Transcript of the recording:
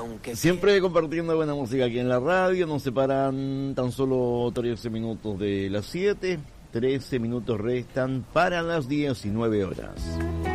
Siempre compartiendo buena música aquí en la radio. Nos separan tan solo 13 minutos de las 7. 13 minutos restan para las 19 horas.